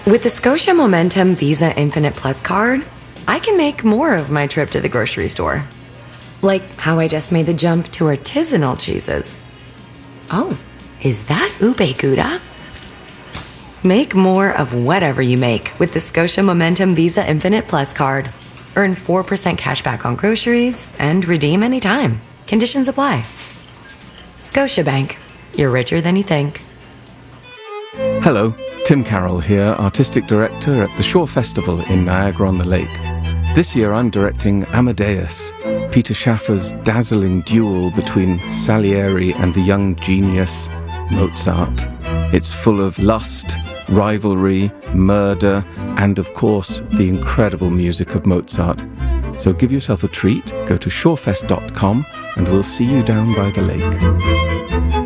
With the Scotia Momentum Visa Infinite Plus card, I can make more of my trip to the grocery store. Like how I just made the jump to artisanal cheeses. Oh, is that ube gouda? Make more of whatever you make with the Scotia Momentum Visa Infinite Plus card. Earn 4% cash back on groceries and redeem anytime. Conditions apply. Scotiabank. You're richer than you think. Hello, Tim Carroll here, Artistic Director at the Shore Festival in Niagara-on-the-Lake. This year I'm directing Amadeus, Peter Schaffer's dazzling duel between Salieri and the young genius Mozart. It's full of lust, rivalry, murder, and of course, the incredible music of Mozart. So give yourself a treat, go to shorefest.com, and we'll see you down by the lake.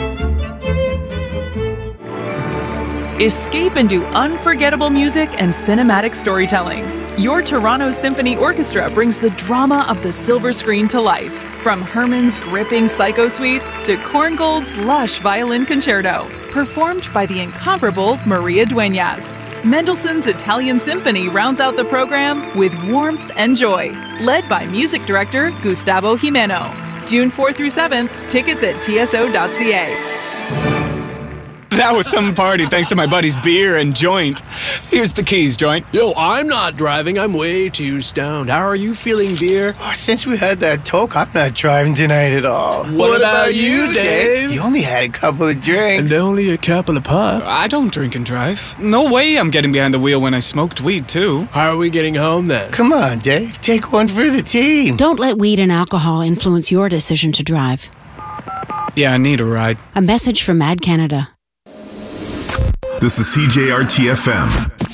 Escape into unforgettable music and cinematic storytelling. Your Toronto Symphony Orchestra brings the drama of the silver screen to life. From Herman's gripping Psycho Suite to Korngold's lush violin concerto. Performed by the incomparable Maria Dueñas. Mendelssohn's Italian Symphony rounds out the program with warmth and joy. Led by music director Gustavo Jimeno. June 4th through 7th, tickets at tso.ca. That was some party thanks to my buddy's beer and joint. Here's the keys, joint. Yo, I'm not driving. I'm way too stoned. How are you feeling, dear? Oh, since we had that talk, I'm not driving tonight at all. What about you, Dave? You only had a couple of drinks. And only a couple of puffs. I don't drink and drive. No way I'm getting behind the wheel when I smoked weed, too. How are we getting home, then? Come on, Dave. Take one for the team. Don't let weed and alcohol influence your decision to drive. Yeah, I need a ride. A message from Mad Canada. This is CJRT-FM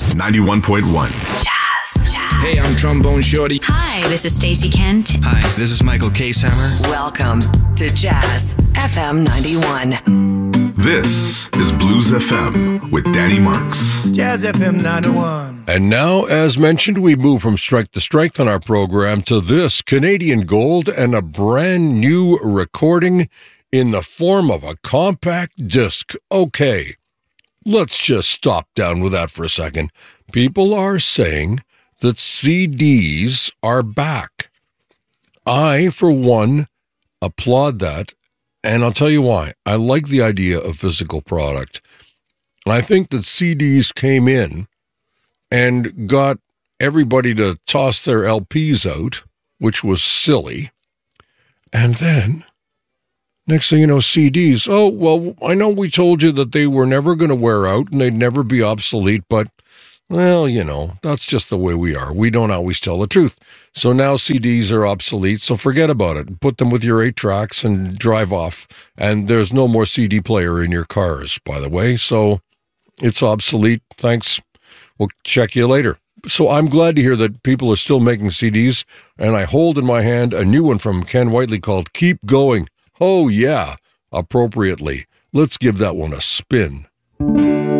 91.1. Jazz. Hey, I'm Trombone Shorty. Hi, this is Stacey Kent. Hi, this is Michael K-Sammer. Welcome to Jazz FM 91. This is Blues FM with Danny Marks. Jazz FM 91. And now, as mentioned, we move from strength to strength on our program to this Canadian Gold and a brand new recording in the form of a compact disc. Okay. Let's just stop down with that for a second. People are saying that CDs are back. I, for one, applaud that, and I'll tell you why. I like the idea of physical product. I think that CDs came in and got everybody to toss their LPs out, which was silly. And then, next thing you know, CDs. Oh, well, I know we told you that they were never going to wear out and they'd never be obsolete, but, well, you know, that's just the way we are. We don't always tell the truth. So now CDs are obsolete, so forget about it. Put them with your 8 tracks and drive off. And there's no more CD player in your cars, by the way, so it's obsolete. Thanks. We'll check you later. So I'm glad to hear that people are still making CDs, and I hold in my hand a new one from Ken Whiteley called Keep Going. Oh, yeah, appropriately. Let's give that one a spin.